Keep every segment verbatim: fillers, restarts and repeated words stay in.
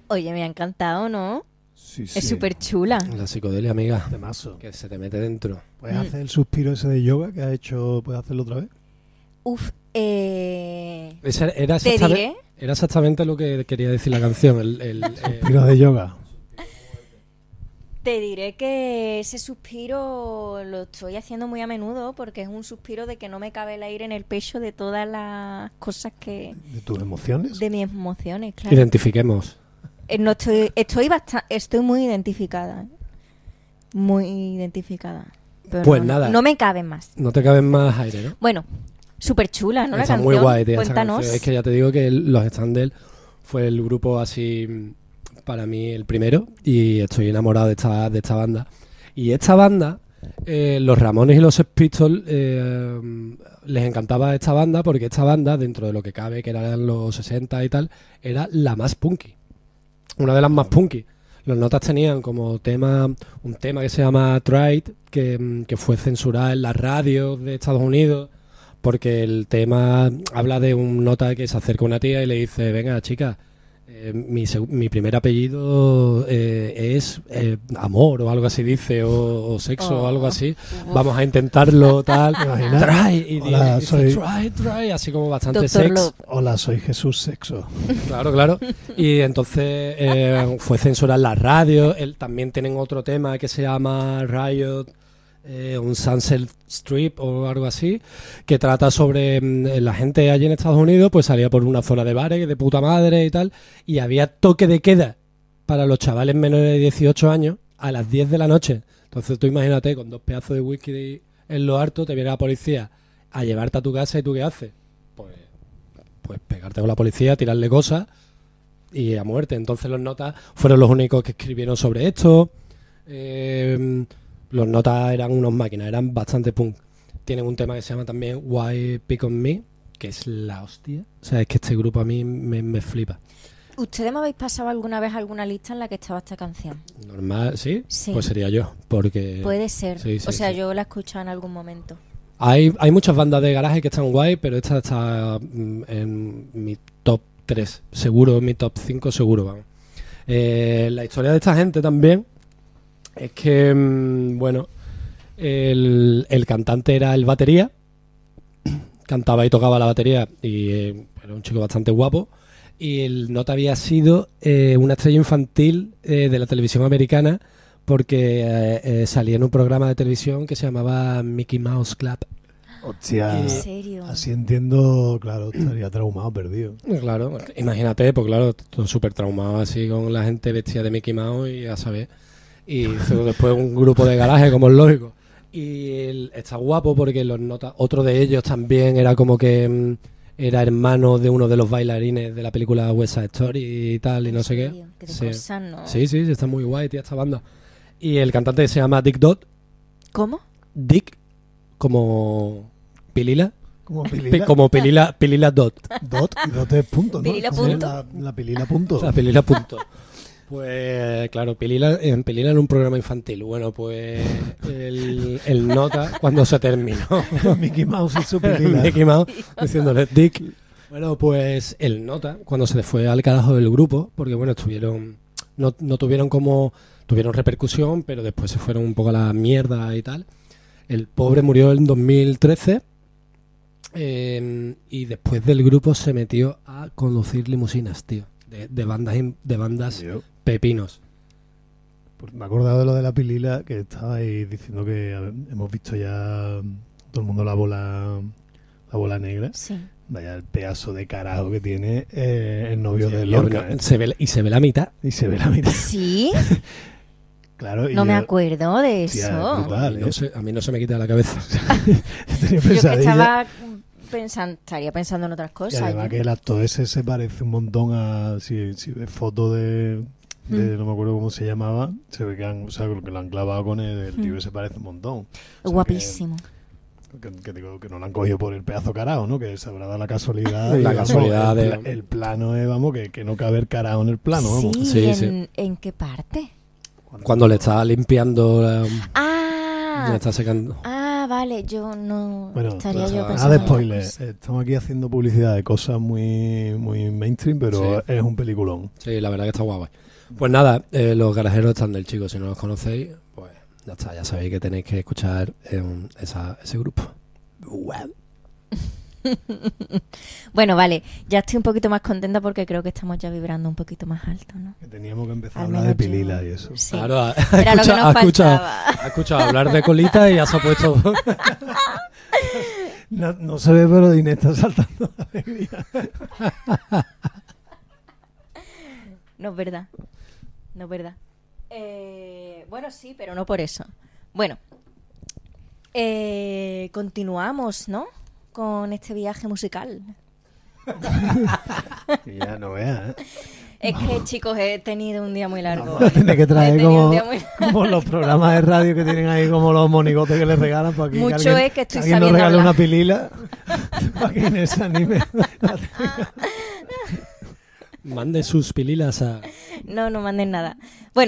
Oye, me ha encantado, ¿no? Sí, sí. Es súper chula. La psicodelia, amiga. Temazo. Que se te mete dentro. ¿Puedes Mm. hacer el suspiro ese de yoga que has hecho? ¿Puedes hacerlo otra vez? Uf, eh... Esa era, Te exactamente, diré... era exactamente lo que quería decir la canción. El, el, eh, Suspiro de yoga. Te diré que ese suspiro lo estoy haciendo muy a menudo porque es un suspiro de que no me cabe el aire en el pecho de todas las cosas que... ¿De tus emociones? De mis emociones, claro. identifiquemos. Eh, No estoy, estoy bastante, estoy muy identificada. ¿eh? Muy identificada. Pero Pues no, no- nada. No me cabe más. No te cabe más aire, ¿no? Bueno, súper chula, ¿no? La Está canción. muy guay, tío. esa Cuéntanos. canción. Es que ya te digo que el- los Standel fue el grupo así, para mí, el primero. Y estoy enamorado de esta, de esta banda. Y esta banda, eh, los Ramones y los Sex Pistols, eh, les encantaba esta banda porque esta banda, dentro de lo que cabe, que eran los sesenta y tal, era la más punky. Una de las más punky. Los Notas tenían como tema un tema que se llama Tried, que, que fue censurado en las radios de Estados Unidos, porque el tema habla de un nota que se acerca a una tía y le dice, venga chica, eh, mi, seg- mi primer apellido eh, es eh, amor o algo así dice, o, o sexo o algo así, vamos a intentarlo tal, imaginas? try, y di- Hola, dice, soy- try, try, así como bastante Doctor sex. Love. Hola, soy Jesús Sexo. Claro, claro. Y entonces eh, fue censurada en la radio. Él, también tienen otro tema que se llama Riot, eh, un Sunset Strip o algo así, que trata sobre mm, la gente allí en Estados Unidos, pues salía por una zona de bares de puta madre y tal, y había toque de queda para los chavales menores de dieciocho años a las diez de la noche. Entonces tú imagínate, con dos pedazos de whisky de- en lo harto, te viene la policía a llevarte a tu casa y ¿tú qué haces? Pues pues pegarte con la policía, tirarle cosas y a muerte. Entonces los Notas fueron los únicos que escribieron sobre esto. Eh, los Notas eran unos máquinas, eran bastante punk. Tienen un tema que se llama también Why Pick on Me, que es la hostia. O sea, es que este grupo a mí me, me flipa. ¿Ustedes me habéis pasado alguna vez alguna lista en la que estaba esta canción? Normal, ¿sí? Sí. Pues sería yo, porque Puede ser. sí, sí, o sea, sí. yo la he escuchado en algún momento. hay, hay muchas bandas de garaje que están guay, pero esta está mm, en mi top tres, seguro, en mi top cinco, seguro, vamos. Eh, la historia de esta gente también es que, mm, bueno, el, el cantante era el batería, cantaba y tocaba la batería y eh, era un chico bastante guapo, y el nota había sido eh, una estrella infantil eh, de la televisión americana porque eh, eh, salía en un programa de televisión que se llamaba Mickey Mouse Club. Hostia. ¿En Y- serio? Así entiendo, claro, estaría traumado, perdido. Claro, imagínate, pues claro, todo súper traumado así con la gente vestida de Mickey Mouse y a saber. Y hizo después un grupo de garaje, como es lógico. Y él está guapo porque los notas, otro de ellos también era como que mm, era hermano de uno de los bailarines de la película West Side Story y tal, y no sé qué. ¿En serio? Qué de Sí. cosas, ¿no? Sí, sí, sí, está muy guay, tía, esta banda. Y el cantante se llama Dick Dot. ¿Cómo? Dick, como Pilila. Como Pi- pilila, como Pilila, Pilila Dot. dot y dot es punto, ¿no? Pilila Sí, punto. La, la pilila punto. O sea, Pilila punto. Pues claro, Pilila, en Pilila en un programa infantil. Bueno, pues el, el nota cuando se terminó. Mickey Mouse y su pilila. Mickey Mouse diciéndole Dick. Bueno, pues el nota cuando se fue al carajo del grupo, porque bueno, estuvieron, no, no tuvieron como, tuvieron repercusión, pero después se fueron un poco a la mierda y tal. El pobre murió en dos mil trece. Eh, y después del grupo se metió a conducir limusinas, tío, de, de bandas in- de bandas Yo, pepinos. pues me he acordado de lo de la pilila, que estabais diciendo que a ver, hemos visto ya todo el mundo la bola la bola negra. Sí. Vaya el pedazo de carajo que tiene eh, el novio Sí, de y Lorca. ¿eh? se ve, y se ve la mitad. Y se ve la mitad. ¿Sí? Claro, y No me yo acuerdo de Hostia, eso. es brutal. a, mí no ¿eh? se, a mí no se me quita de la cabeza. tenía Yo que pesadilla. estaba pensando, estaría pensando en otras Y cosas. además yo. que el actor ese se parece un montón a... Si, si ves fotos de, de... Mm. No me acuerdo cómo se llamaba. Se ve que, han, o sea, que lo han clavado con él. El tío Mm. se parece un montón. O sea, Guapísimo. Que, que, que digo que no lo han cogido por el pedazo carajo, ¿no? Que se habrá dado la casualidad. La y, vamos, casualidad el, de- pla- el plano es, vamos, que, que no cabe el carajo en el plano, vamos. Sí, Sí, ¿en, sí. ¿en qué parte? Cuando le está limpiando, la- Ah, le está secando. ah, Ah, vale, yo no Bueno, estaría pues, yo nada pensando de en otra spoiler. cosa. Estamos aquí haciendo publicidad de cosas muy, muy mainstream, pero Sí. es un peliculón. Sí, la verdad que está guapo. Pues nada, eh, los garajeros están del chico. Si no los conocéis, pues ya está. Ya sabéis que tenéis que escuchar eh, esa, ese grupo. Wow. Bueno, vale, ya estoy un poquito más contenta porque creo que estamos ya vibrando un poquito más alto, ¿no? Que teníamos que empezar Al a hablar de menos yo- pilila y eso. Sí. Claro, ha, Era lo que escuchado, nos ha escuchado- faltaba. ha escuchado hablar de colita y ya se ha puesto. No, no se ve, pero Inés está saltando de alegría. No es verdad. No es verdad. Eh, bueno, sí, pero no por eso. Bueno, eh, continuamos, ¿no? Con este viaje musical. Y ya no veas, ¿eh? Es que, chicos, he tenido un día muy largo. Vamos a tener que He traer tenido un como, día muy- como los programas de radio que tienen ahí como los monigotes que les regalan para que Mucho alguien, es que estoy alguien nos sabiendo regale hablar. una pilila para que Inés se anime. Mande sus pililas a. No, no manden nada. Bueno,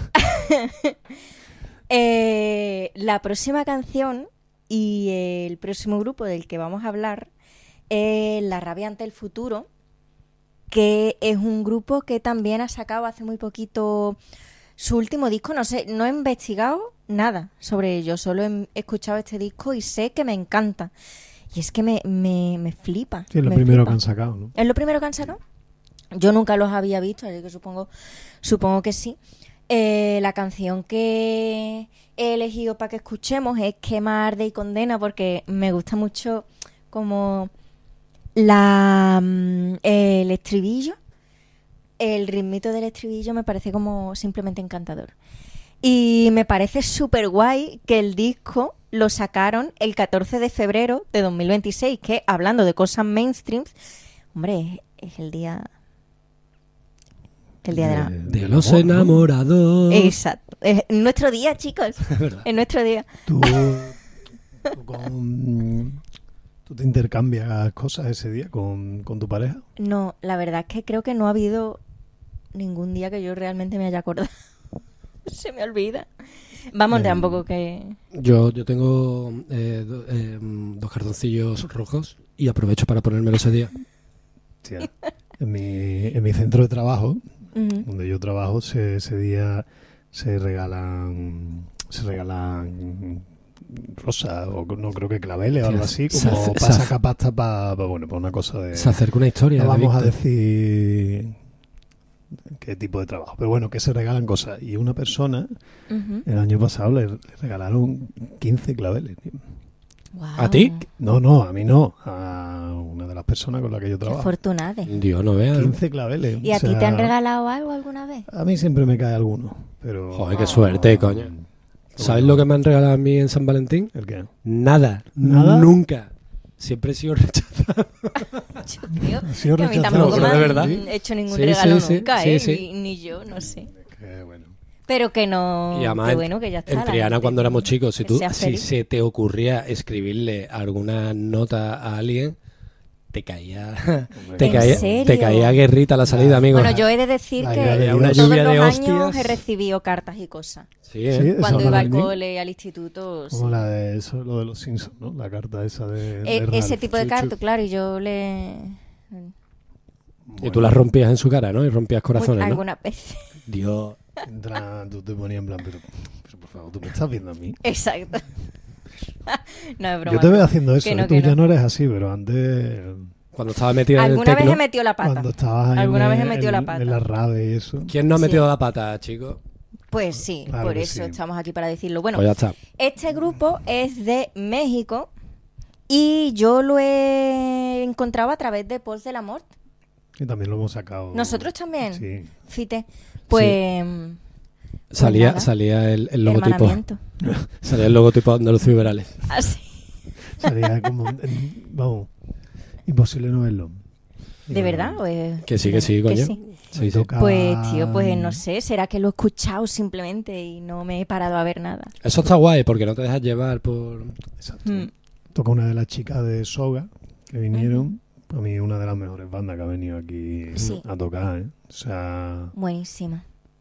eh, la próxima canción y el próximo grupo del que vamos a hablar es La Rabia ante el Futuro, que es un grupo que también ha sacado hace muy poquito su último disco. No sé, no he investigado nada sobre ello, solo he escuchado este disco y sé que me encanta. Y es que me, me, me flipa. Sí, es lo me primero flipa. que han sacado, ¿no? ¿Es lo primero que han sacado? Yo nunca los había visto, así que supongo, supongo que sí. Eh, la canción que he elegido para que escuchemos es Quema, Arde y Condena, porque me gusta mucho como la mm, el estribillo, el ritmito del estribillo me parece como simplemente encantador. Y me parece súper guay que el disco lo sacaron el catorce de febrero de dos mil veintiséis, que hablando de cosas mainstream, hombre, es, es el día... El día de la... De los enamorados. Exacto. Es nuestro día, chicos. Es verdad. Es nuestro día. Tú, tú, con- tú te intercambias cosas ese día con, con tu pareja. No, la verdad es que creo que no ha habido ningún día que yo realmente me haya acordado. Se me olvida. Vamos, Eh, tampoco que... Yo, yo tengo eh, do- eh, dos cartoncillos rojos y aprovecho para ponérmelo ese día. Hostia. En mi, en mi centro de trabajo, Ujú. donde yo trabajo, se- ese día se regalan se regalan rosas o no creo que claveles o algo así, Se como hace- para se sacar pasta para, bueno, para una cosa de... Se acerca una historia. No de vamos a Víctor. decir qué tipo de trabajo, pero bueno, que se regalan cosas. Y una persona, Ujú. el año pasado, le, le regalaron quince claveles, tío. Guau. ¿A ti? No, no, a mí no, a una de las personas con las que yo Qué trabajo. afortunade. Dios, no veas. quince claveles. ¿Y a o ti sea, te han regalado algo alguna vez? A mí siempre me cae alguno, pero... Joder, qué suerte, coño. ¿Sabes Bueno, lo que me han regalado a mí en San Valentín? ¿El qué? Nada. ¿Nada? Nunca. Siempre he sido rechazado. Yo creo Ha sido que a mí rechazado, tampoco pero me de han verdad. hecho ningún Sí, regalo sí, sí, nunca, sí, ¿eh? sí. Ni, ni yo, no sé. Que bueno. Pero que no... Y además, que bueno, que ya está. en la Triana, gente cuando que- éramos chicos, si, que tú, sea si feliz. se te ocurría escribirle alguna nota a alguien, te caía, te ¿En caía, serio? te caía guerrita a la salida, amigo. Bueno, yo he de decir La que ira de una todos lluvia los de años hostias. he recibido cartas y cosas. Sí, ¿eh? Sí, Cuando San iba al Valentín, cole, al instituto... sí. como la de eso, lo de los Simpsons, ¿no? La carta esa de, de E- ese Ralph. tipo de Chu, cartas, chu. claro, y yo le... Y tú las rompías en su cara, ¿no? Y rompías corazones, ¿no? Algunas veces. Dios. Entra, tú te ponías en plan, pero, pero por favor, tú me estás viendo a mí. Exacto. No es broma. Yo te veo haciendo eso, Que no, ¿eh? Tú que ya no. no eres así, pero antes, Cuando estaba metido en el Alguna vez tecno. he metido la pata. cuando estabas ahí Alguna en, vez he metido la en- pata. en la rave y eso. ¿Quién no ha Sí. metido la pata, chicos? Pues sí, Claro por que eso sí. estamos aquí para decirlo. Bueno, Pues ya está. este grupo es de México y yo lo he encontrado a través de Pols de la Mort. Y también lo hemos sacado. Nosotros también. Sí. Fite. Pues... Salía, nada. salía el, el logotipo. hermanamiento. Salía el logotipo de Andalucía Liberales. Así. Sería como, en- vamos, imposible no verlo. ¿De verdad? ¿O es- Que sí, que sí, coño. sí? Sí, Me sí. toca- Pues, tío, pues no sé. ¿Será que lo he escuchado simplemente y no me he parado a ver nada? Eso está guay porque no te dejas llevar por... Exacto. Mm. Toca una de las chicas de Soga que vinieron. Para mí, una de las mejores bandas que ha venido aquí Sí. a tocar, ¿eh? O sea, Buenísima.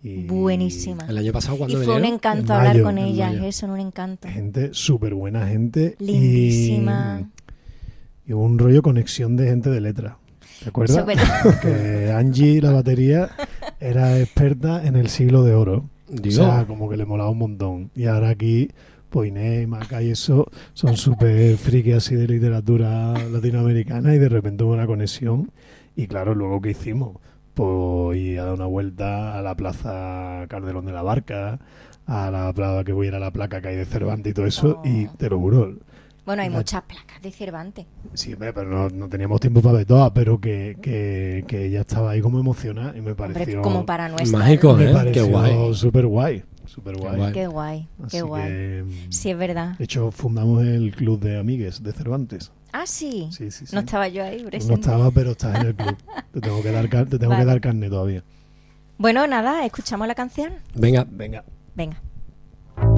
Y Buenísima. El año pasado Y cuando fue un vinieron. encanto En hablar mayo, con en ella, mayo. eso, un encanto. Gente súper buena gente. Lindísima. Y, y hubo un rollo conexión de gente de letra. ¿Te acuerdas? Eso es verdad. Que Angie, la batería, era experta en el siglo de oro. Digo, O sea, como que le molaba un montón. Y ahora aquí, pues Inés y Maca y eso son súper friki así de literatura latinoamericana y de repente hubo una conexión. Y claro, luego ¿qué hicimos? Pues ir a dar una vuelta a la plaza Calderón de la Barca, a la plaza que voy a ir a la placa que hay de Cervantes y todo eso. Oh. Y te lo juro, Bueno, hay La- muchas placas de Cervantes. sí, hombre, pero no, no teníamos tiempo para ver todas, pero que, que, que ella estaba ahí como emocionada y me Hombre, pareció... como para no estar. Mágico, me ¿eh? pareció Qué guay. súper guay, súper guay. guay. Qué guay, Así qué guay. que, mm, Sí, es verdad. de hecho, fundamos el club de amigues de Cervantes. Ah, sí. Sí, sí, sí. No estaba yo ahí Tú presente. no estaba, pero estás en el club. Te tengo que dar, car- te tengo Vale. que dar carne todavía. Bueno, nada, escuchamos la canción. venga. Venga. Venga.